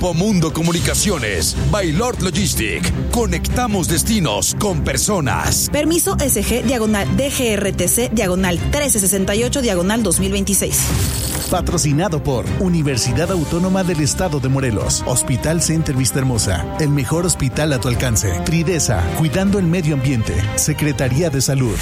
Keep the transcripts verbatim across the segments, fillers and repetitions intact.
Grupo Mundo Comunicaciones, Baylord Logistic. Conectamos destinos con personas. Permiso S G, diagonal D G R T C, diagonal trece sesenta y ocho, diagonal dos mil veintiséis. Patrocinado por Universidad Autónoma del Estado de Morelos, Hospital Center Vista Hermosa, el mejor hospital a tu alcance. Tridesa, cuidando el medio ambiente. Secretaría de Salud.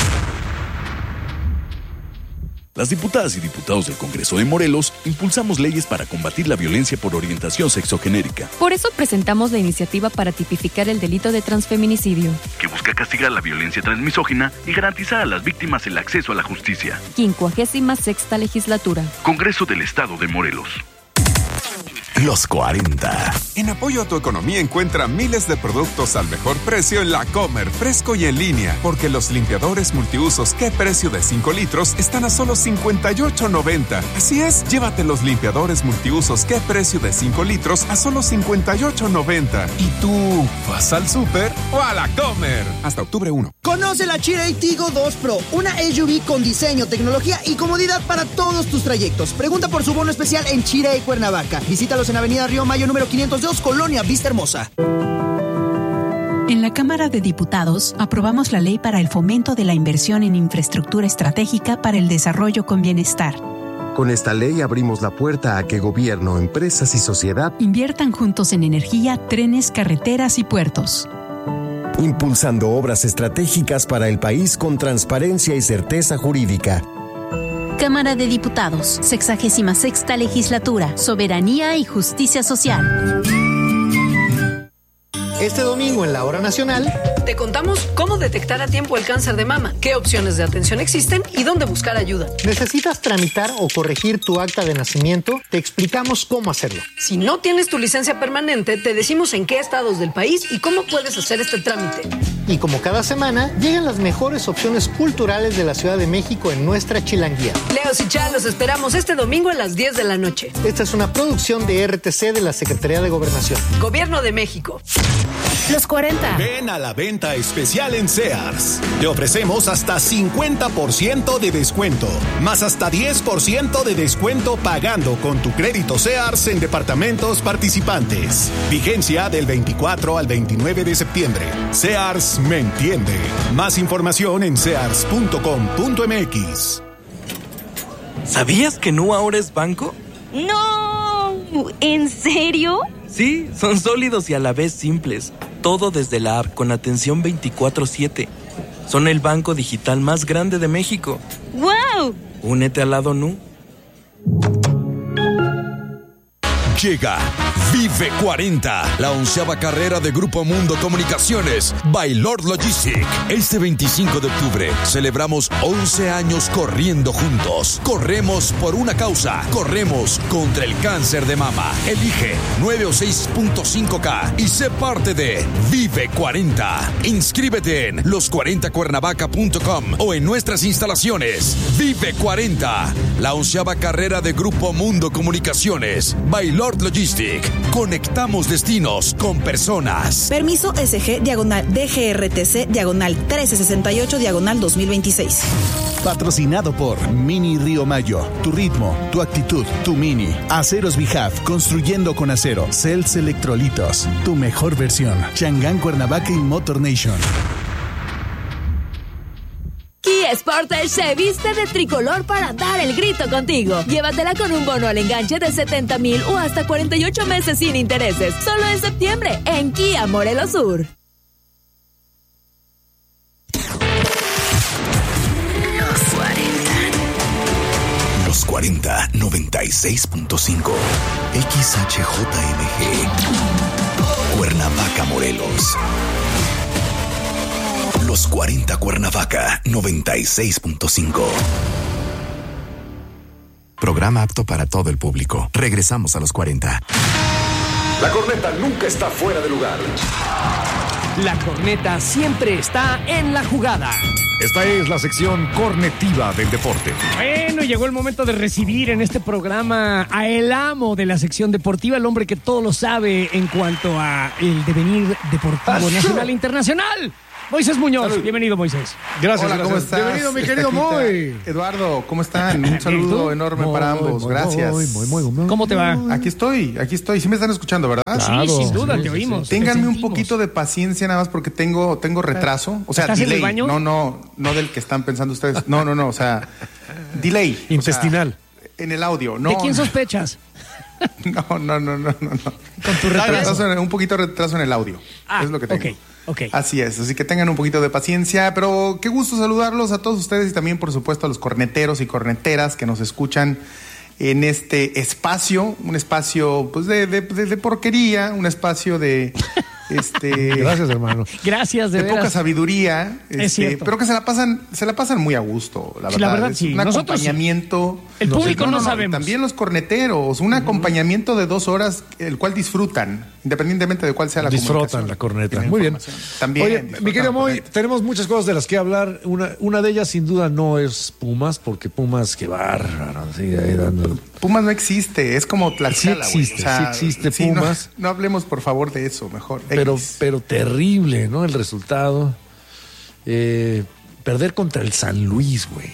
Las diputadas y diputados del Congreso de Morelos impulsamos leyes para combatir la violencia por orientación sexogenérica. Por eso presentamos la iniciativa para tipificar el delito de transfeminicidio, que busca castigar la violencia transmisógina y garantizar a las víctimas el acceso a la justicia. quincuagésima sexta legislatura. Congreso del Estado de Morelos. Los cuarenta. En apoyo a tu economía encuentra miles de productos al mejor precio en La Comer, fresco y en línea, porque los limpiadores multiusos ¿Qué precio de cinco litros? Están a solo cincuenta y ocho noventa. Así es, llévate los limpiadores multiusos ¿Qué precio de cinco litros? A solo cincuenta y ocho noventa. ¿Y tú vas al súper o a La Comer? Hasta octubre primero. Conoce la Chery Tiggo dos Pro, una S U V con diseño, tecnología y comodidad para todos tus trayectos. Pregunta por su bono especial en Chery Cuernavaca. Visítalos en Avenida Río Mayo número quinientos dos, Colonia Vista Hermosa. En la Cámara de Diputados aprobamos la ley para el fomento de la inversión en infraestructura estratégica para el desarrollo con bienestar. Con esta ley abrimos la puerta a que gobierno, empresas y sociedad inviertan juntos en energía, trenes, carreteras y puertos. Impulsando obras estratégicas para el país con transparencia y certeza jurídica. Cámara de Diputados, sexagésima sexta legislatura, soberanía y justicia social. Este domingo en la Hora Nacional te contamos cómo detectar a tiempo el cáncer de mama, qué opciones de atención existen y dónde buscar ayuda. ¿Necesitas tramitar o corregir tu acta de nacimiento? Te explicamos cómo hacerlo. Si no tienes tu licencia permanente, te decimos en qué estados del país y cómo puedes hacer este trámite. Y como cada semana, llegan las mejores opciones culturales de la Ciudad de México en nuestra Chilanguía. Leos y Chá, los esperamos este domingo a las diez de la noche. Esta es una producción de R T C de la Secretaría de Gobernación. Gobierno de México. Los cuarenta. Ven a la venta especial en Sears. Te ofrecemos hasta cincuenta por ciento de descuento, más hasta diez por ciento de descuento pagando con tu crédito Sears en departamentos participantes. Vigencia del veinticuatro al veintinueve de septiembre. Sears me entiende. Más información en sears punto com punto m x. ¿Sabías que Nu ahora es banco? ¡No! ¿En serio? Sí, son sólidos y a la vez simples. Todo desde la app con atención veinticuatro siete. Son el banco digital más grande de México. ¡Wow! Únete al lado Nu. Llega Vive cuarenta, la onceava carrera de Grupo Mundo Comunicaciones, Baylord Logistic. Este veinticinco de octubre celebramos once años corriendo juntos. Corremos por una causa, corremos contra el cáncer de mama. Elige nueve o seis punto cinco K y sé parte de Vive cuarenta. Inscríbete en los cuarenta cuernavaca punto com o en nuestras instalaciones. Vive cuarenta, la onceava carrera de Grupo Mundo Comunicaciones, Baylord Logistic. Conectamos destinos con personas. Permiso S G, diagonal D G R T C, diagonal trece sesenta y ocho, diagonal dos mil veintiséis. Patrocinado por Mini Río Mayo. Tu ritmo, tu actitud, tu Mini. Aceros Bijaf, construyendo con acero. Cells Electrolitos, tu mejor versión. Changán Cuernavaca y Motor Nation. Kia Sportage se viste de tricolor para dar el grito contigo. Llévatela con un bono al enganche de setenta mil o hasta cuarenta y ocho meses sin intereses. Solo en septiembre, en Kia Morelos Sur. Los cuarenta. Los cuarenta, noventa y seis punto cinco. X H J M G. Cuernavaca, Morelos. Los cuarenta Cuernavaca, noventa y seis punto cinco. Programa apto para todo el público. Regresamos a los cuarenta. La corneta nunca está fuera de lugar. La corneta siempre está en la jugada. Esta es la sección cornetiva del deporte. Bueno, llegó el momento de recibir en este programa a el amo de la sección deportiva, el hombre que todo lo sabe en cuanto a el devenir deportivo nacional e internacional. Moisés Muñoz, salud. Bienvenido, Moisés. Gracias, Hola, gracias. ¿cómo estás? Bienvenido, mi querido Moy. Eduardo, ¿cómo están? Un saludo enorme muy, para ambos. Muy, gracias. Muy, muy, muy, muy, ¿Cómo te va? Aquí estoy, aquí estoy. Sí me están escuchando, ¿verdad? Claro, sí, sin duda, sí, te oímos. Ténganme un poquito de paciencia nada más porque tengo, tengo retraso. O sea, ¿Estás delay. en el baño? No, no, no del que están pensando ustedes. No, no, no. O sea, delay. Intestinal. O sea, en el audio. No, ¿De quién sospechas? No, no, no, no, no. Con tu retraso. Un poquito de retraso en el audio. Ah, es lo que tengo. Okay. Okay. Así es, así que tengan un poquito de paciencia, pero qué gusto saludarlos a todos ustedes y también, por supuesto, a los corneteros y corneteras que nos escuchan en este espacio, un espacio pues de, de, de, de porquería, un espacio de este gracias, hermano. Gracias, de, de veras. poca sabiduría, Es este, cierto. pero que se la pasan, se la pasan muy a gusto, la verdad. Sí, la verdad, es sí. un Nosotros acompañamiento. Sí. El público no, no, no sabemos. También los corneteros, un uh-huh. acompañamiento de dos horas, el cual disfrutan, independientemente de cuál sea la disfrutan la corneta. Muy bien. También. Oye, mi querido Moy, tenemos muchas cosas de las que hablar. Una, una de ellas, sin duda, no es Pumas, porque Pumas, qué bárbaro. Sigue ahí dando. Pumas no existe, es como Tlaxcala. Sí existe, o sea, sí existe sí, Pumas. No, no hablemos, por favor, de eso, mejor. Pero, pero terrible, ¿no? El resultado. Eh, perder contra el San Luis, güey.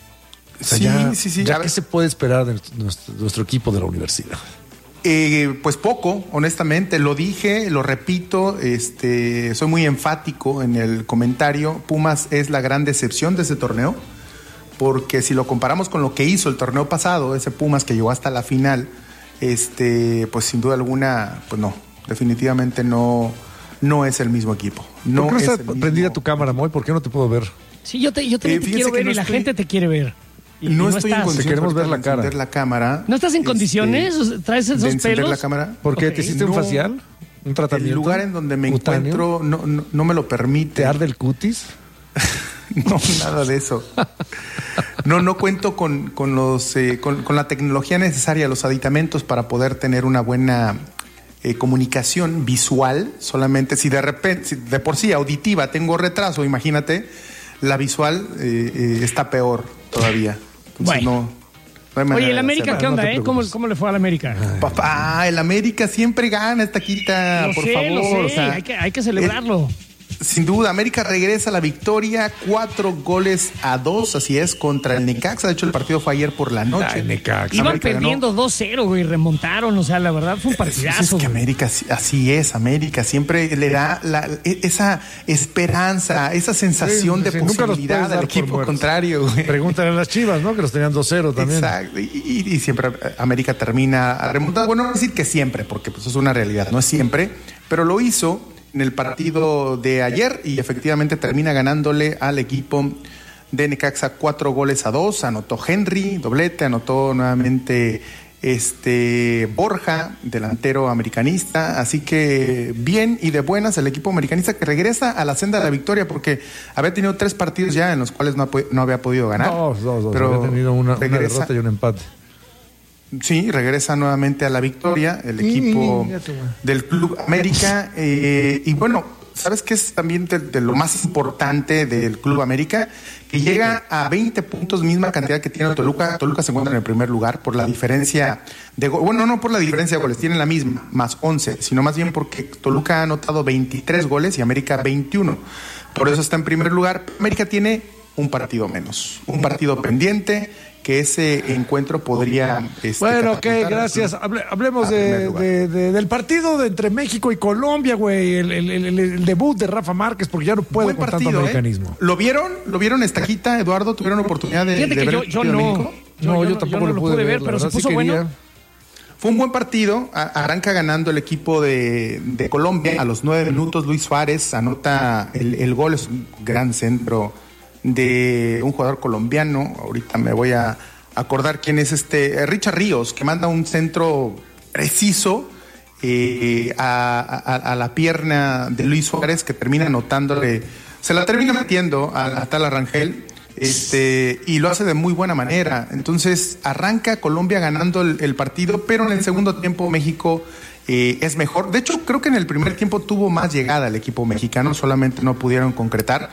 O sea, sí, ya, sí, sí. ¿Ya qué se puede esperar de nuestro, nuestro equipo de la universidad? Eh, pues poco, honestamente, lo dije, lo repito, este, soy muy enfático en el comentario. Pumas es la gran decepción de ese torneo, porque si lo comparamos con lo que hizo el torneo pasado, ese Pumas que llegó hasta la final, este, pues sin duda alguna, pues no, definitivamente no, no es el mismo equipo. No ¿Por qué no es está prendida tu cámara, Moy? ¿Por qué no te puedo ver? Sí, yo te, yo te, eh, te quiero ver no y la estoy... gente te quiere ver. Y, no, y no estoy en condiciones. Te queremos ver la cara. La cámara. ¿No estás en este, condiciones? ¿Traes esos de pelos? La cámara? ¿Por qué? Okay. ¿Te hiciste no, un facial? ¿Un tratamiento? El lugar en donde me cutáneo? encuentro no, no, no me lo permite. ¿Te arde el cutis? No, nada de eso. No, no cuento con, con, los, eh, con, con la tecnología necesaria, los aditamentos para poder tener una buena eh, comunicación visual. Solamente si de repente, si de por sí auditiva tengo retraso, imagínate, la visual eh, eh, está peor todavía. Entonces, bueno. no, no Oye, el América, ¿qué onda, no eh? ¿Cómo, ¿Cómo le fue al América? Ay. Papá, el América siempre gana esta quita, lo por sé, favor. Lo sé. O sea, hay, que, hay que celebrarlo. Eh, Sin duda, América regresa a la victoria, cuatro goles a dos, así es, contra el Necaxa. De hecho, el partido fue ayer por la noche. Ay, Necaxa. Iban América perdiendo ganó. dos cero, güey, remontaron, o sea, la verdad fue un partidazo. Es que América, así es, América siempre le da la, esa esperanza, esa sensación sí, de sí, posibilidad al equipo contrario. Güey. Pregúntale a las Chivas, ¿no? Que los tenían dos cero también. Exacto, y, y, y siempre América termina remontando. Bueno, no decir que siempre, porque pues es una realidad, no es siempre, pero lo hizo en el partido de ayer y efectivamente termina ganándole al equipo de Necaxa cuatro goles a dos. Anotó Henry, doblete, anotó nuevamente este Borja, delantero americanista. Así que bien y de buenas el equipo americanista que regresa a la senda de la victoria porque había tenido tres partidos ya en los cuales no, no había podido ganar. Dos, dos, dos. Pero había tenido una, regresa, una derrota y un empate. Sí, regresa nuevamente a la victoria el equipo del Club América. Eh, y bueno, ¿sabes qué es también de, de lo más importante del Club América? Que llega a veinte puntos, misma cantidad que tiene Toluca. Toluca se encuentra en el primer lugar por la diferencia de goles. Bueno, no por la diferencia de goles, tienen la misma, más once, sino más bien porque Toluca ha anotado veintitrés goles y América veintiuno. Por eso está en primer lugar. América tiene un partido menos, un partido pendiente, que ese encuentro podría... Este, bueno, ok, gracias. Hable, hablemos de, de, de, del partido de entre México y Colombia, güey. El, el, el, el debut de Rafa Márquez, porque ya no puede con tanto americanismo. ¿Eh? ¿Lo vieron? ¿Lo vieron esta quita, Eduardo? ¿Tuvieron oportunidad de, de ver yo, el partido yo no, de México? Yo, no, yo, yo tampoco yo no lo pude, pude ver, ver pero se puso sí bueno. Fue un buen partido, arranca ganando el equipo de, de Colombia. A los nueve minutos Luis Suárez anota el, el gol, es un gran centro de un jugador colombiano. Ahorita me voy a acordar quién es este, Richard Ríos, que manda un centro preciso eh, a, a, a la pierna de Luis Suárez, que termina anotándole, se la termina metiendo a, a tal Arrangel. Este, y lo hace de muy buena manera. Entonces arranca Colombia ganando el, el partido, pero en el segundo tiempo México eh, es mejor. De hecho, creo que en el primer tiempo tuvo más llegada el equipo mexicano, solamente no pudieron concretar.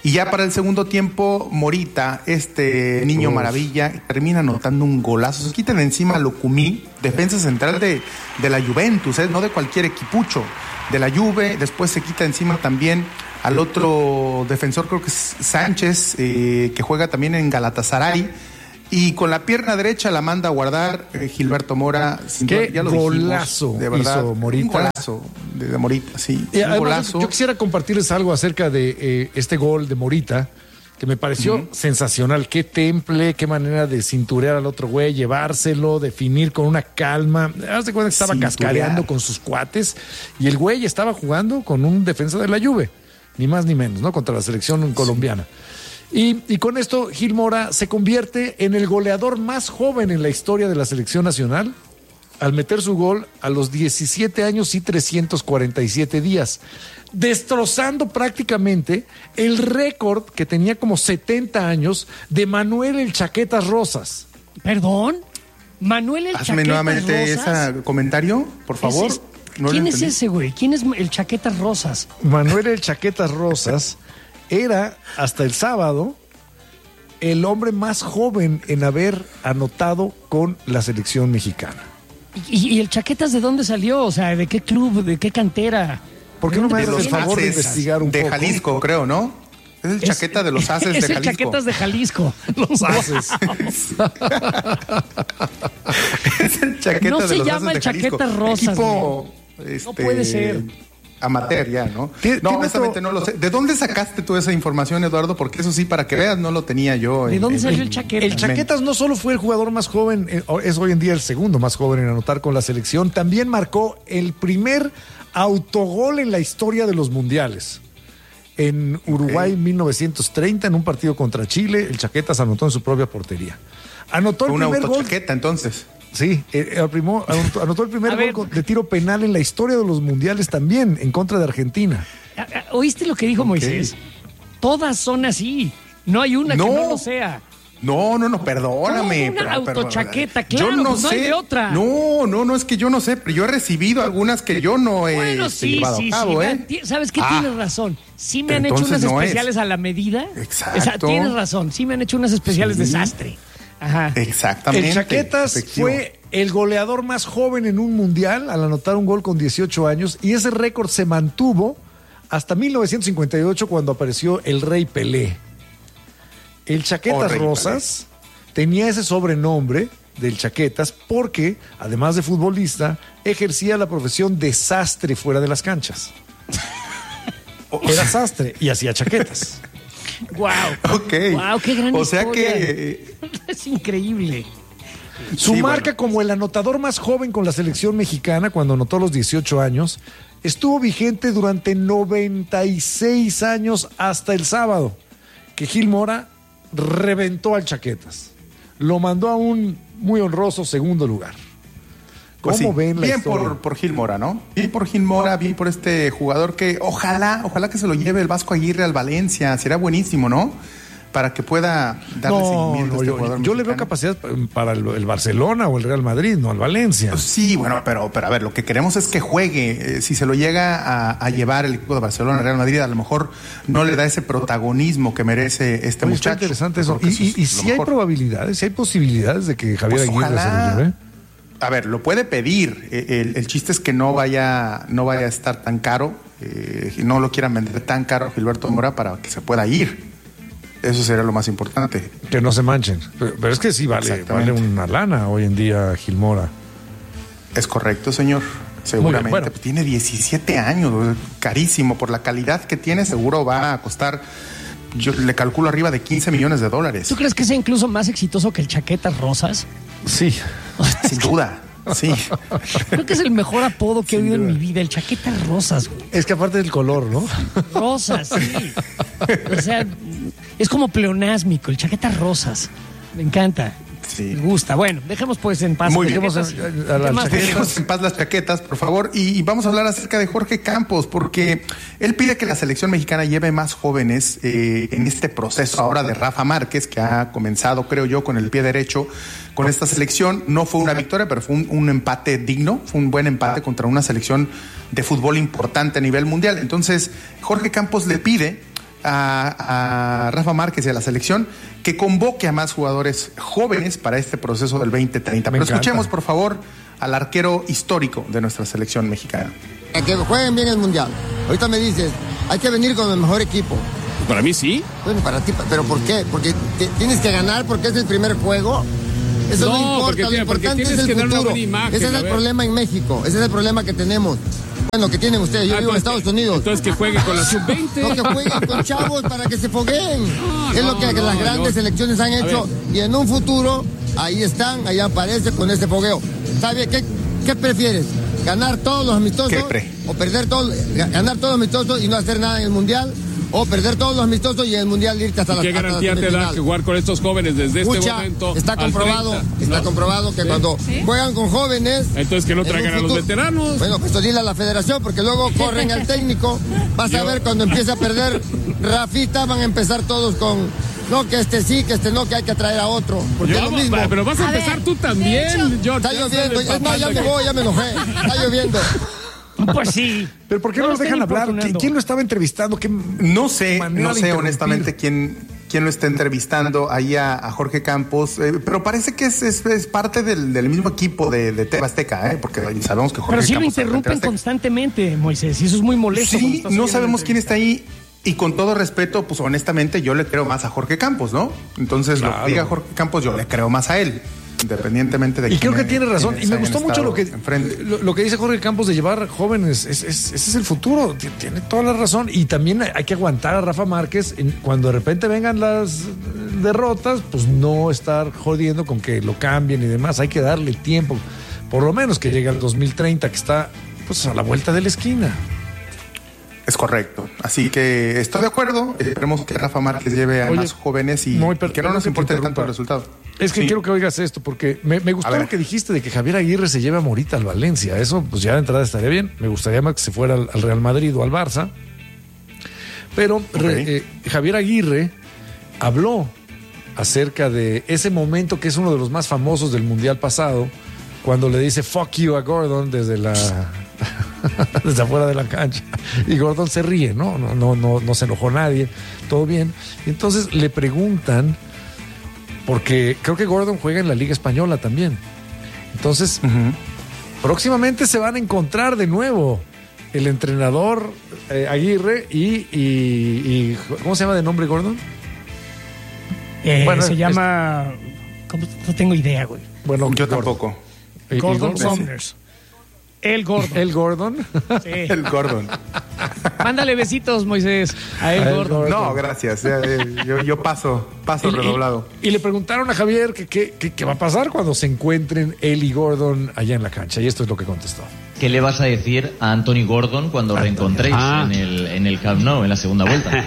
Y ya para el segundo tiempo, Morita, este niño Uf. maravilla, termina anotando un golazo. Se quita de encima a Locumí, defensa central de, de la Juventus, ¿eh? No de cualquier equipucho, de la Juve. Después se quita encima también al otro defensor, creo que es Sánchez, eh, que juega también en Galatasaray. Y con la pierna derecha la manda a guardar eh, Gilberto Mora. Qué ya lo golazo dijimos, de verdad, hizo Morita. Un golazo de, de Morita, sí. Y un además, golazo. Yo quisiera compartirles algo acerca de eh, este gol de Morita, que me pareció uh-huh. sensacional. Qué temple, qué manera de cinturear al otro güey, llevárselo, definir con una calma. Haz de cuenta que estaba Cinturear. cascareando con sus cuates y el güey estaba jugando con un defensa de la Juve, ni más ni menos, ¿no? Contra la selección colombiana. Y, y con esto Gil Mora se convierte en el goleador más joven en la historia de la selección nacional al meter su gol a los diecisiete años y trescientos cuarenta y siete días, destrozando prácticamente el récord que tenía como setenta años de Manuel el Chaquetas Rosas. ¿Perdón? ¿Manuel el Hazme Chaquetas nuevamente Rosas? ese comentario, por favor. ¿Es, es, no ¿Quién es ese güey? ¿Quién es el Chaquetas Rosas? Manuel el Chaquetas Rosas era, hasta el sábado, el hombre más joven en haber anotado con la selección mexicana. ¿Y, y el Chaquetas de dónde salió? O sea, ¿de qué club? ¿De qué cantera? ¿Por qué no me haces el favor de investigar un de poco? De Jalisco, creo, ¿no? Es el Chaqueta de los Haces de Jalisco. Es el Chaquetas de Jalisco. Los Haces. Es el Chaqueta no de los Haces de Jalisco. No se llama el Chaquetas Rosas. Equipo, este, no puede ser. Amateur ya, ¿no? No, honestamente no lo sé. ¿De dónde sacaste tú esa información, Eduardo? Porque eso sí, para que veas, no lo tenía yo. ¿De en, dónde en, salió el Chaquetas? El Chaquetas no solo fue el jugador más joven, es hoy en día el segundo más joven en anotar con la selección, también marcó el primer autogol en la historia de los mundiales. En Uruguay, okay. mil novecientos treinta, en un partido contra Chile, el Chaquetas anotó en su propia portería. Anotó el una primer gol. Chaqueta, entonces. Sí, eh, primo, anotó, anotó el primer gol de tiro penal en la historia de los mundiales también, en contra de Argentina. ¿Oíste lo que dijo okay. Moisés? Todas son así. No hay una no. que no lo sea. No, no, no, perdóname. Una pero, autochaqueta, pero, claro, yo no pues sé. No hay de otra. No, no, no, es que yo no sé, pero yo he recibido algunas que yo no he bueno, sí, llevado sí, a cabo, sí, ¿eh? ¿Sabes qué? Ah, tienes razón. Sí me han hecho unas no especiales es. a la medida. Exacto. O sea, tienes razón, sí me han hecho unas especiales sí. desastre. Ajá. Exactamente. El Chaquetas efectivo. fue el goleador más joven en un mundial al anotar un gol con dieciocho años y ese récord se mantuvo hasta mil novecientos cincuenta y ocho cuando apareció el Rey Pelé. El Chaquetas oh, Rosas Pelé. tenía ese sobrenombre del Chaquetas porque, además de futbolista, ejercía la profesión de sastre fuera de las canchas. Era sastre y hacía chaquetas. Wow. Ok. Wow, qué gran O sea historia. que es increíble. Su sí, marca bueno. como el anotador más joven con la selección mexicana cuando anotó a los dieciocho años estuvo vigente durante noventa y seis años hasta el sábado, que Gil Mora reventó al Chaquetas. Lo mandó a un muy honroso segundo lugar. ¿Cómo pues sí, ven la bien historia? por, por Gil Mora, ¿no? Bien por Gil Mora, bien por este jugador que ojalá, ojalá que se lo lleve el Vasco Aguirre al Valencia. Será buenísimo, ¿no? Para que pueda darle no, seguimiento no, a este yo, jugador yo le veo capacidad para el, el Barcelona o el Real Madrid, no al Valencia. Sí, bueno, pero, pero a ver, lo que queremos es que juegue. Eh, si se lo llega a, a llevar el equipo de Barcelona, el Real Madrid, a lo mejor no le da ese protagonismo que merece este Oye, muchacho. Está interesante eso. Y, y, y si hay probabilidades, si hay posibilidades de que Javier pues Aguirre ojalá, se lo lleve. A ver, lo puede pedir. El, el chiste es que no vaya, no vaya a estar tan caro, eh, no lo quieran vender tan caro Gilberto Mora para que se pueda ir. Eso sería lo más importante. Que no se manchen. Pero, pero es que sí vale, vale una lana hoy en día Gil Mora. Es correcto, señor. Seguramente. Bien, bueno. Tiene diecisiete años, carísimo. Por la calidad que tiene, seguro va a costar, yo le calculo arriba de quince millones de dólares. ¿Tú crees que sea incluso más exitoso que el Chaquetas Rosas? Sí. Sin duda. Sí. Creo que es el mejor apodo que he oído en mi vida, el Chaquetas Rosas. Güey. Es que aparte del color, ¿no? Rosas, sí. O sea, es como pleonásmico, el Chaquetas Rosas. Me encanta. Sí. Me gusta. Bueno, dejemos pues en paz. Muy dejemos, bien. A, a las dejemos en paz las chaquetas, por favor. Y, y vamos a hablar acerca de Jorge Campos, porque él pide que la selección mexicana lleve más jóvenes eh, en este proceso ahora de Rafa Márquez, que ha comenzado, creo yo, con el pie derecho con esta selección. No fue una victoria, pero fue un, un empate digno, fue un buen empate contra una selección de fútbol importante a nivel mundial. Entonces, Jorge Campos le pide a, a Rafa Márquez y a la selección que convoque a más jugadores jóvenes para este proceso del veinte treinta. Pero escuchemos, por favor, al arquero histórico de nuestra selección mexicana. A que jueguen bien el Mundial. Ahorita me dices, hay que venir con el mejor equipo. Para mí sí. Bueno, para ti, pero ¿por qué? Porque te, tienes que ganar porque es el primer juego. Eso no, no importa, lo importante es el futuro. Imagen, ese es el problema en México, ese es el problema que tenemos. Bueno, que tienen ustedes, yo ah, vivo en Estados Unidos. Entonces que jueguen con la sub veinte. No, que jueguen con chavos para que se fogueen. No, es no, lo que no, las grandes no. selecciones han hecho. Y en un futuro, ahí están, ahí aparece con ese fogueo. ¿Sabes qué, qué prefieres? ¿Ganar todos los amistosos? ¿O perder todos, ganar todos los amistosos y no hacer nada en el Mundial? ¿O perder todos los amistosos y en el Mundial irte hasta la ¿Qué garantía te da que jugar con estos jóvenes desde Mucha, este momento? Está comprobado, está no. comprobado que ¿Sí? cuando ¿Sí? juegan con jóvenes. Entonces que no traigan futuro, a los veteranos. Bueno, pues dile a la federación, porque luego corren al técnico. Vas Yo. a ver cuando empiece a perder Rafita, van a empezar todos con. No, que este sí, que este no, que hay que traer a otro. Porque Yo, es lo mismo. Pero vas a, a empezar ver, tú también, George. Está lloviendo. Es más, ya me voy, ya me enojé. Está lloviendo. Pues sí. Pero ¿por qué no, no nos dejan hablar? ¿Quién lo estaba entrevistando? ¿Qué no sé, no sé honestamente quién, quién lo está entrevistando ahí a, a Jorge Campos, eh, pero parece que es, es, es parte del, del mismo equipo de, de T V Azteca, ¿eh? Porque sabemos que Jorge Pero sí Campos lo interrumpen constantemente, Moisés, y eso es muy molesto. Sí, no sabemos quién está ahí. Y con todo respeto, pues honestamente yo le creo más a Jorge Campos, ¿no? Entonces claro. Lo que diga Jorge Campos, yo le creo más a él, independientemente de y creo que tiene razón y me gustó mucho lo que lo, lo que dice Jorge Campos de llevar jóvenes. Es, es, ese es el futuro, tiene toda la razón. Y también hay que aguantar a Rafa Márquez en, cuando de repente vengan las derrotas, pues no estar jodiendo con que lo cambien y demás. Hay que darle tiempo, por lo menos que llegue al dos mil treinta, que está pues a la vuelta de la esquina. Es correcto. Así que estoy de acuerdo. Esperemos que Rafa Márquez lleve a Oye, más jóvenes y no, que no nos importe tanto el resultado. Es que sí. Quiero que oigas esto porque me, me gustó lo que dijiste de que Javier Aguirre se lleve a Morita al Valencia. Eso pues ya de entrada estaría bien. Me gustaría más que se fuera al, al Real Madrid o al Barça. Pero okay. re, eh, Javier Aguirre habló acerca de ese momento que es uno de los más famosos del Mundial pasado, cuando le dice fuck you a Gordon desde la... desde afuera de la cancha y Gordon se ríe, ¿no? No, no, no, no se enojó nadie, todo bien. Y entonces le preguntan, porque creo que Gordon juega en la Liga Española también. Entonces, uh-huh. próximamente se van a encontrar de nuevo el entrenador eh, Aguirre y, y, y ¿cómo se llama de nombre Gordon? Eh, bueno, se es, llama ¿cómo? No tengo idea, güey. Bueno, yo tampoco. Gordon Somers. El Gordon. ¿El Gordon? Sí. El Gordon. Mándale besitos, Moisés, a El Gordon. No, gracias. Yo, yo paso, paso y, redoblado. Y, y le preguntaron a Javier que qué va a pasar cuando se encuentren él y Gordon allá en la cancha. Y esto es lo que contestó. ¿Qué le vas a decir a Anthony Gordon cuando Anthony. reencontréis ah. en, el, en el Camp Nou, en la segunda vuelta?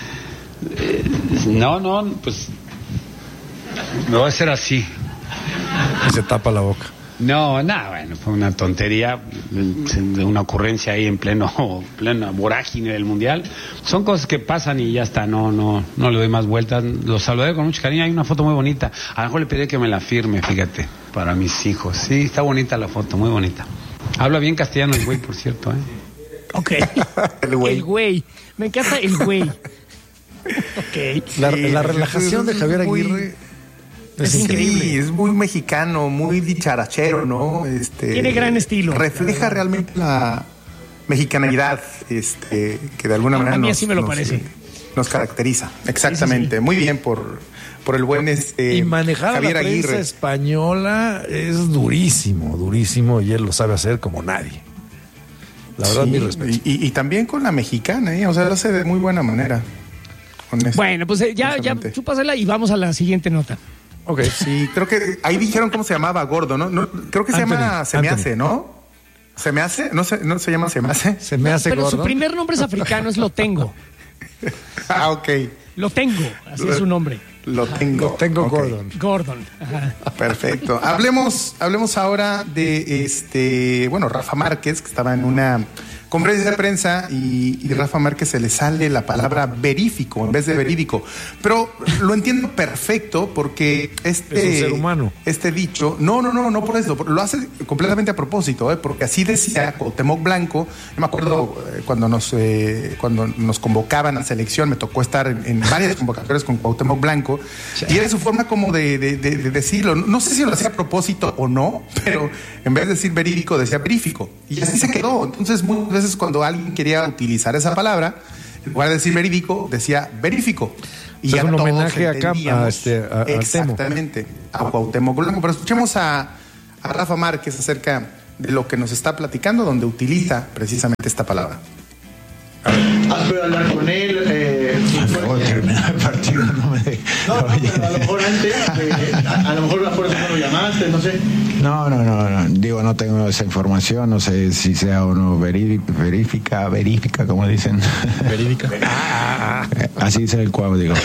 No, no, pues no va a ser así. Y se tapa la boca. No, nada, bueno, fue una tontería, de una ocurrencia ahí en pleno, plena vorágine del Mundial. Son cosas que pasan y ya está, no, no, no le doy más vueltas. Los saludé con mucho cariño, hay una foto muy bonita. A lo mejor le pedí que me la firme, fíjate, para mis hijos. Sí, está bonita la foto, muy bonita. Habla bien castellano el güey, por cierto, ¿eh? Ok. El güey. El güey. Me encanta el güey. Ok. La, la relajación de Javier Aguirre... Es, es increíble. Sí, es muy mexicano, muy dicharachero, ¿no? Este, Tiene gran estilo. Refleja realmente la mexicanidad, este, que de alguna manera a mí nos, así me lo nos, parece. nos caracteriza. Exactamente. Sí, sí, sí. Muy bien por, por el buen este, y manejar Javier la prensa Aguirre. Española es durísimo, durísimo, y él lo sabe hacer como nadie. La verdad, sí, mi respeto. Y, y, y también con la mexicana, ¿eh? O sea, lo hace de muy buena manera. Bueno, pues eh, ya, ya chúpasela y vamos a la siguiente nota. Ok, sí, creo que ahí dijeron cómo se llamaba Gordo, ¿no? no creo que se Anthony, llama Se me hace, ¿no? ¿Se me hace? ¿No se, no se llama Se me hace? Se me hace Pero Gordo. Su primer nombre es africano, es Lo Tengo. Ah, ok. Lo Tengo, así lo, es su nombre. Lo tengo. Lo tengo okay. Gordon. Gordon. Ajá. Perfecto. Hablemos, hablemos ahora de este, bueno, Rafa Márquez, que estaba en una conferencia de prensa y, y Rafa Márquez se le sale la palabra verífico en vez de verídico. Pero lo entiendo perfecto porque este, es un ser humano. Este dicho, no, no, no, no por eso, lo hace completamente a propósito, ¿eh? Porque así decía Cuauhtémoc Blanco. Yo me acuerdo eh, cuando nos eh, cuando nos convocaban a selección, me tocó estar en, en varias convocatorias con Cuauhtémoc Blanco, sí. Y era su forma como de, de, de, de decirlo. No sé si lo hacía a propósito o no, pero en vez de decir verídico decía verífico. Y así se quedó. Entonces muchas veces cuando alguien quería utilizar esa palabra, en lugar de decir verídico, decía verífico. Y es un homenaje a, a, este, a, a exactamente, a Cuauhtémoc Blanco. Pero escuchemos a, a Rafa Márquez acerca de lo que nos está platicando, donde utiliza precisamente esta palabra. ¿Has podido hablar con él? Eh, Acabo de terminar el partido, no me de... No, no, a lo mejor antes, eh, a, a lo mejor por eso no lo llamaste, no sé. No, no, no, no, digo, no tengo esa información, no sé si sea o no verífica, verífica, como dicen. Verídica. Así dice el cuadro, digo.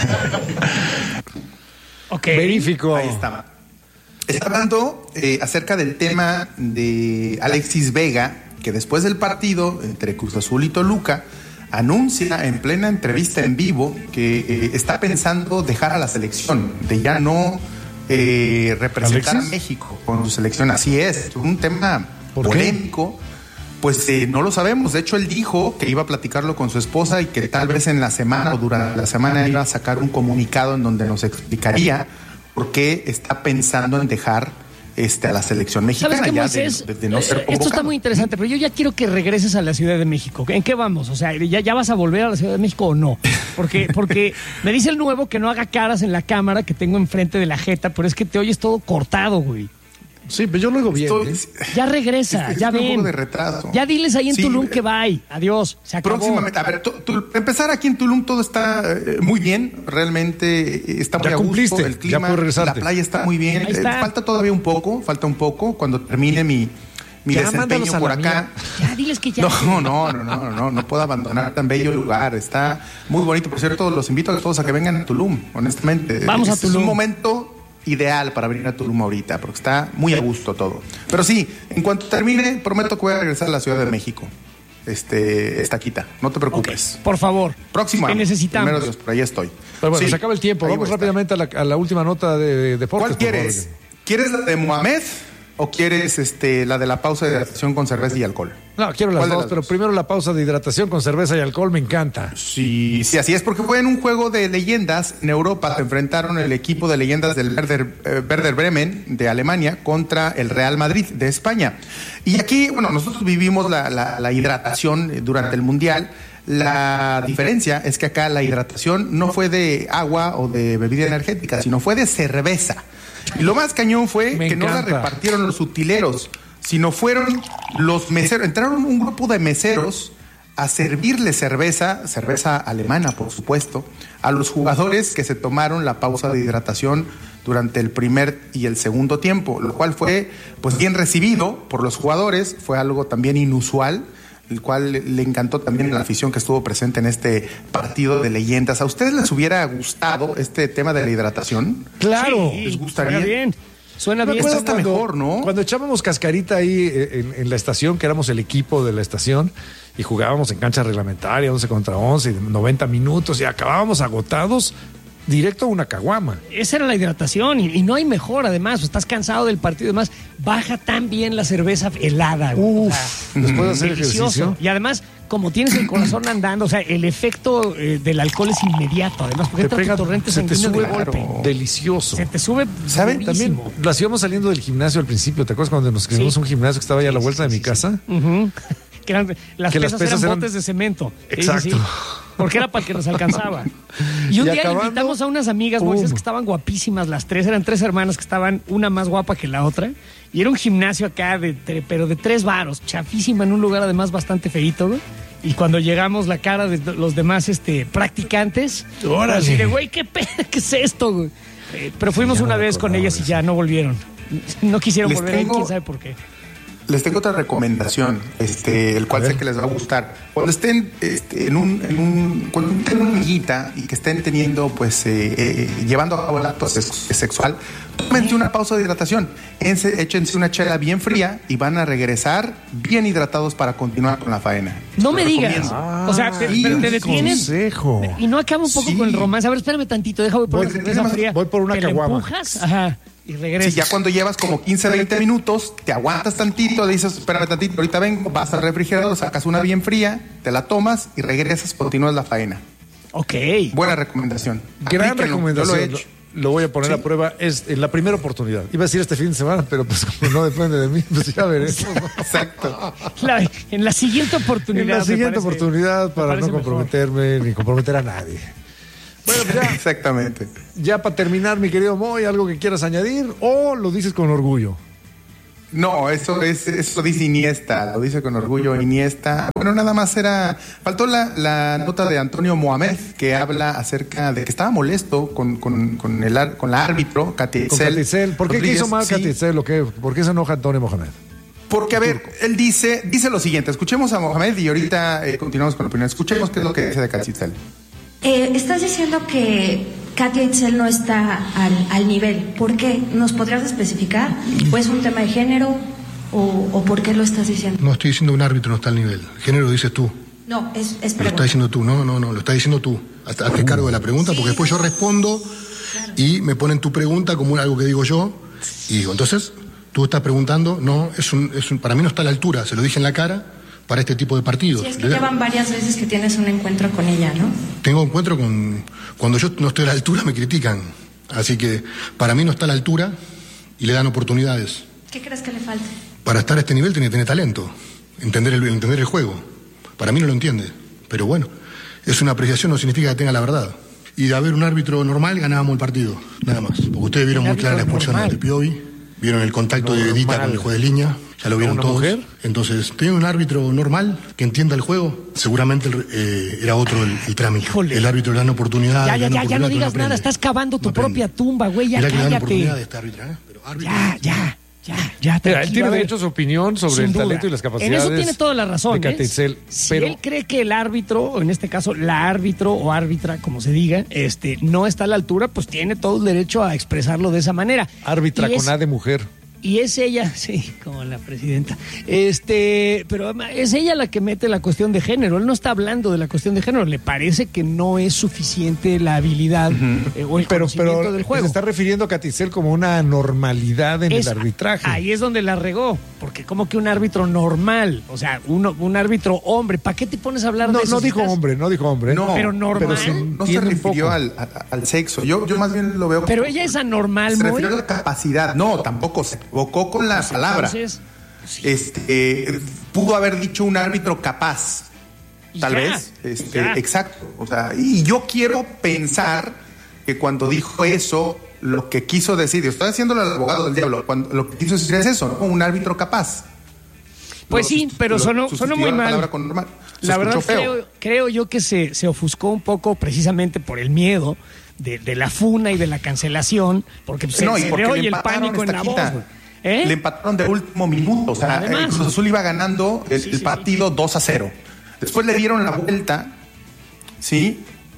Ok. Verífico. Ahí está. Está hablando eh, acerca del tema de Alexis Vega, que después del partido entre Cruz Azul y Toluca anuncia en plena entrevista en vivo que eh, está pensando dejar a la selección, de ya no eh, representar ¿Alexis? a México con su selección. Así es, un tema polémico. ¿Qué? Pues eh, no lo sabemos. De hecho, él dijo que iba a platicarlo con su esposa y que tal vez en la semana o durante la semana iba a sacar un comunicado en donde nos explicaría por qué está pensando en dejar Este, a la selección mexicana. ¿Sabes qué, ya Moisés? de, de no ser Esto está muy interesante, pero yo ya quiero que regreses a la Ciudad de México. ¿En qué vamos? O sea, ¿ya, ya vas a volver a la Ciudad de México o no? Porque, porque me dice el nuevo que no haga caras en la cámara que tengo enfrente de la jeta, pero es que te oyes todo cortado, güey. Sí, pero yo lo digo bien. Estoy, ¿eh? Ya regresa, es, ya es ven. Un poco de retraso. Ya diles ahí en sí, Tulum que bye. Adiós. Se acabó. Próximamente. A ver, tu, tu, empezar aquí en Tulum todo está eh, muy bien. Realmente está muy ya a gusto. Cumpliste, el clima, la playa está muy bien. Eh, falta todavía un poco, falta un poco. Cuando termine mi, mi ya, desempeño por acá. Ya, diles que ya. No, no, no, no, no, no puedo abandonar tan bello lugar. Está muy bonito. Por cierto, los invito a todos a que vengan a Tulum, honestamente. Vamos a Tulum. Es un momento ideal para venir a Tulum ahorita, porque está muy a gusto todo. Pero sí, en cuanto termine, prometo que voy a regresar a la Ciudad de México. Este, esta quita, no te preocupes. Okay, por favor. Próximo. Que necesitamos. Primero Dios, por ahí estoy. Pero bueno, sí, se acaba el tiempo. Vamos rápidamente a la, a la última nota de deportes. ¿Cuál quieres? ¿Quieres la de Mohamed o quieres este, la de la pausa de hidratación con cerveza y alcohol? No, quiero las dos, las pero dos? primero la pausa de hidratación con cerveza y alcohol, me encanta. Sí, sí, así es, porque fue en un juego de leyendas en Europa. Se enfrentaron el equipo de leyendas del Werder, eh, Werder Bremen de Alemania contra el Real Madrid de España. Y aquí, bueno, nosotros vivimos la, la, la hidratación durante el Mundial. La diferencia es que acá la hidratación no fue de agua o de bebida energética, sino fue de cerveza. Y lo más cañón fue Me que encanta. no la repartieron los utileros, sino fueron los meseros. Entraron un grupo de meseros a servirle cerveza, cerveza alemana, por supuesto, a los jugadores que se tomaron la pausa de hidratación durante el primer y el segundo tiempo, lo cual fue pues bien recibido por los jugadores, fue algo también inusual, el cual le encantó también a la afición que estuvo presente en este partido de leyendas. ¿A ustedes les hubiera gustado este tema de la hidratación? Claro. Sí, ¿les gustaría? Suena bien. Suena bien. Esto está mejor, ¿no? Cuando echábamos cascarita ahí en, en la estación, que éramos el equipo de la estación, y jugábamos en cancha reglamentaria, once contra once, noventa minutos, y acabábamos agotados, directo a una caguama. Esa era la hidratación, y, y no hay mejor, además. Estás cansado del partido, además, baja tan bien la cerveza helada. Uf, o sea, después de hacer delicioso. ejercicio. Y además, como tienes el corazón andando, o sea, el efecto eh, del alcohol es inmediato, además, porque te pega, tu torrente se te sube de golpe. Delicioso. Se te sube. ¿Saben? También las íbamos saliendo del gimnasio al principio. ¿Te acuerdas cuando nos inscribimos sí. un gimnasio que estaba allá a la vuelta sí, sí, de mi casa? Sí. Uh-huh. Que eran, las, que pesas las pesas eran eran botes de cemento. Exacto. Sí, sí, sí. Porque era para el que nos alcanzaba. Y un y día acabando, invitamos a unas amigas, Moisés, que estaban guapísimas las tres. Eran tres hermanas que estaban una más guapa que la otra. Y era un gimnasio acá, de, de, pero de tres varos, chafísima, en un lugar además bastante feíto, ¿no? Y cuando llegamos, la cara de los demás este, practicantes, así de, güey, ¿qué, ¿qué es esto, güey? Eh, pero fuimos sí, una vez con ellas y ya no volvieron. No quisieron les volver, tengo, quién sabe por qué. Les tengo otra recomendación, este, el cual sé que les va a gustar. Cuando estén este, en un, en un, cuando estén en una amiguita y que estén teniendo, pues, eh, eh, llevando a cabo el acto sex- sexual, tómense una pausa de hidratación, Ense, échense una chela bien fría y van a regresar bien hidratados para continuar con la faena. No me Lo digas. recomiendo. O sea, te, Sí, pero te un detienes consejo. y no acaba un poco Sí. con el romance. A ver, espérame tantito, déjame por Voy- una cerveza fría. voy por una ¿Te la caguama. empujas? Ajá. Y regresas. Sí, ya cuando llevas como quince, veinte minutos, te aguantas tantito, dices, espérame tantito, ahorita vengo, vas al refrigerador, sacas una bien fría, te la tomas y regresas, continúas la faena. Ok. Buena recomendación. Gran Aplíquenlo, recomendación. yo lo he Lo, hecho. lo voy a poner Sí. a prueba. Es en la primera oportunidad. Iba a decir este fin de semana, pero pues como no depende de mí, pues ya veremos. Exacto. La- en la siguiente oportunidad. En la me siguiente parece- oportunidad me para parece no mejor. comprometerme ni comprometer a nadie. Bueno, pues ya, Exactamente. ya para terminar, mi querido Moy, ¿algo que quieras añadir o lo dices con orgullo? No, eso es, eso dice Iniesta, lo dice con orgullo Iniesta. Bueno, nada más era, faltó la, la nota de Antonio Mohamed, que habla acerca de que estaba molesto con, con, con el ar- con la árbitro, Katia Con Itzel Katia Itzel. ¿Por qué Rodríguez. hizo mal Sí, Katia Itzel? ¿O qué? ¿Por qué se enoja Antonio Mohamed? Porque, a ver, él dice, dice lo siguiente, escuchemos a Mohamed y ahorita eh, continuamos con la opinión. Escuchemos qué es lo que dice de Katia Itzel. Eh, estás diciendo que Katia Itzel no está al, al nivel. ¿Por qué? ¿Nos podrías especificar? ¿O es un tema de género? ¿O, o por qué lo estás diciendo? No estoy diciendo un árbitro no está al nivel. Género lo dices tú. No, es, es Lo estás pregunta. diciendo tú. No, no, no. Lo estás diciendo tú. Hazte hazte cargo de la pregunta porque después yo respondo y me ponen tu pregunta como algo que digo yo. Y digo, entonces, tú estás preguntando. No, es un, es un, para mí no está a la altura. Se lo dije en la cara para este tipo de partidos. Sí, es que Le da- llevan varias veces que tienes un encuentro con ella, ¿no? Tengo encuentro con... Cuando yo no estoy a la altura me critican. Así que para mí no está a la altura y le dan oportunidades. ¿Qué crees que le falta? Para estar a este nivel tiene que tener talento, entender el, entender el juego. Para mí no lo entiende, pero bueno, es una apreciación, no significa que tenga la verdad. Y de haber un árbitro normal ganábamos el partido, nada más. Porque ustedes vieron muy clara la expulsión de Piovi, vieron el contacto de Edita con el juez de línea, ya lo vieron ¿Una todos. mujer? Entonces, tener un árbitro normal que entienda el juego, seguramente el- eh, era otro el, el trámite. El árbitro le dan oportunidad. Ya, le ya, dan ya, ya no oportunidad, pero digas aprende. nada. Estás cavando tu propia tumba, güey. Ya Mirá que le dan cállate. oportunidad a este árbitro, ¿eh? Pero árbitro- Ya, ya, ya, ya. Mira, él tranquilo, tiene a ver. derecho a su opinión sobre Sin el duda. talento y las capacidades. En eso tiene toda la razón. de Katia ¿eh? Itzel, Si pero él cree que el árbitro, o en este caso la árbitro o árbitra, como se diga, este, no está a la altura, pues tiene todo el derecho a expresarlo de esa manera. árbitra Y con es- A de mujer. Y es ella, sí, como la presidenta. Este, pero es ella la que mete la cuestión de género. Él no está hablando de la cuestión de género. Le parece que no es suficiente la habilidad eh, o el Pero, conocimiento pero del juego. se está refiriendo a Katia Itzel como una normalidad en Es- el arbitraje. Ahí es donde la regó, porque como que un árbitro normal, o sea, uno, un árbitro hombre, ¿para qué te pones a hablar No, de eso? no Si dijo estás- hombre, no dijo hombre. No, Pero normal. se no se entiende un refirió poco. al, a- al sexo. Yo, yo más bien lo veo Pero como- ella es anormal, Se muy. refirió a la capacidad. No, tampoco se equivocó con la palabra. Entonces, Este, eh, pudo haber dicho un árbitro capaz. Y Tal ya, vez. Este, ya. exacto. O sea, y yo quiero pensar que cuando dijo eso, lo que quiso decir, estoy haciendo el abogado del diablo, cuando, lo que quiso decir es eso, ¿no? Un árbitro capaz. Pues Lo sí, sustitu- pero lo sonó, sustituyó sonó muy la mal. palabra con normal. Se La verdad, escuchó feo. creo, creo yo que se, se ofuscó un poco precisamente por el miedo de, de la funa y de la cancelación, porque se, No, y se porque le le oye el empataron pánico en esta la quita. voz, güey. ¿Eh? Le empataron de último minuto. O sea, Además. el Cruz Azul iba ganando el, el partido dos a cero. Después le dieron la vuelta, ¿sí?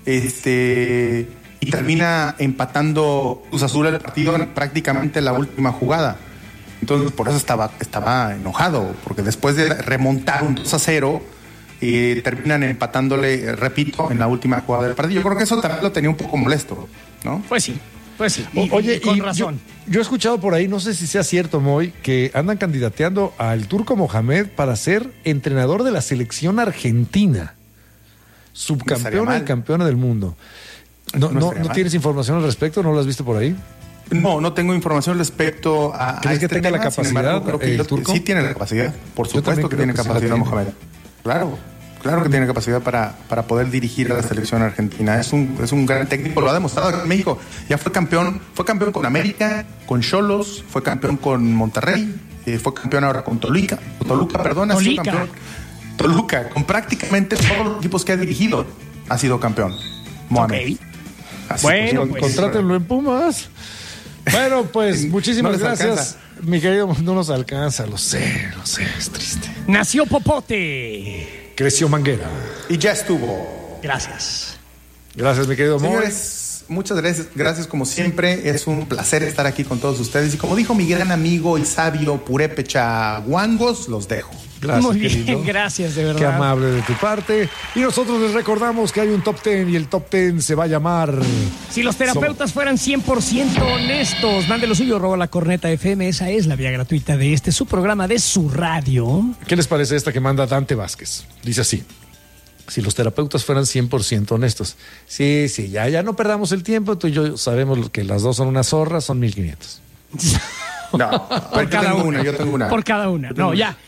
Este. Y termina empatando Cruz Azul el partido en prácticamente la última jugada. Entonces, por eso estaba, estaba enojado, porque después de remontar un dos a cero, eh, terminan empatándole, eh, repito, en la última jugada del partido. Yo creo que eso también lo tenía un poco molesto, ¿no? Pues sí, pues sí. O- Y- Oye, y con y razón. Yo, yo he escuchado por ahí, no sé si sea cierto, Moy, que andan candidateando al Turco Mohamed para ser entrenador de la selección argentina, subcampeona mal. y campeona del mundo. ¿No, No no, estaría ¿no mal. tienes información al respecto? ¿No lo has visto por ahí? No, no tengo información respecto a. ¿Crees a que este tenga la tema, sin capacidad, embargo, creo que el yo- turco? Sí tiene la capacidad, por Yo también supuesto que creo tiene que sí la capacidad tiene. Mohamed. Claro, claro que tiene capacidad para, para poder dirigir a la selección argentina. Es un, es un gran técnico, lo ha demostrado aquí en México. Ya fue campeón, fue campeón con América, con Xolos, fue campeón con Monterrey, eh, fue campeón ahora con Toluca, Toluca, perdón, ha sido Tolica. campeón. Toluca, con prácticamente todos los equipos que ha dirigido, ha sido campeón. Mohamed. Ok. Así, Bueno, Con- pues, Contrátenlo en Pumas. Bueno, pues muchísimas No les gracias. alcanza. Mi querido, no nos alcanza, lo sé, lo sé, es triste. Nació Popote. Creció Manguera. Y ya estuvo. Gracias. Gracias, mi querido Moy. Señores, muchas gracias, gracias como siempre. Es un placer estar aquí con todos ustedes. Y como dijo mi gran amigo y sabio Purépecha Guangos, los dejo. Gracias, Muy bien, querido. gracias, de verdad. Qué amable de tu parte. Y nosotros les recordamos que hay un top ten y el top ten se va a llamar... Si los terapeutas fueran cien por ciento honestos, mande lo suyo, arroba la corneta F M. Esa es la vía gratuita de este, su programa de su radio. ¿Qué les parece esta que manda Dante Vázquez? Dice así. Si los terapeutas fueran cien por ciento honestos. Sí, sí, ya, ya no perdamos el tiempo. Tú y yo sabemos que las dos son una zorra, son mil quinientos. No, Por yo cada tengo una. una, yo tengo una. Por cada una. Yo tengo No, ya.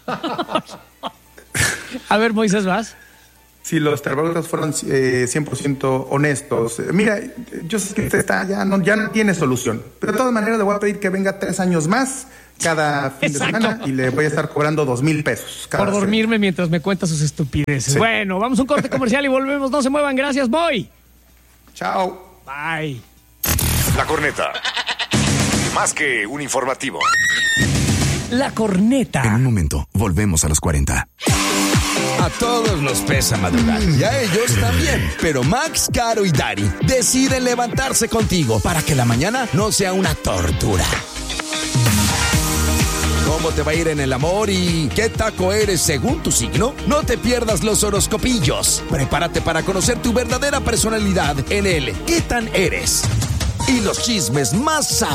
A ver, Moisés, vas. Si los terapeutas fueron eh, cien por ciento honestos, eh, mira, yo sé que usted está, ya, no, ya no tiene solución. Pero de todas maneras le voy a pedir que venga tres años más cada fin de Exacto. semana y le voy a estar cobrando dos mil pesos. Cada Por dormirme mientras me cuenta sus estupideces. Sí. Bueno, vamos a un corte comercial y volvemos. No se muevan. Gracias, Boy. Chao. Bye. La corneta. Más que un informativo. La corneta. En un momento, volvemos a los cuarenta. A todos nos pesa madrugar y a ellos también. Pero Max, Caro y Dari deciden levantarse contigo para que la mañana no sea una tortura. ¿Cómo te va a ir en el amor y qué taco eres según tu signo? No te pierdas los horoscopillos. Prepárate para conocer tu verdadera personalidad en el ¿Qué tan eres? Y los chismes más sabrosos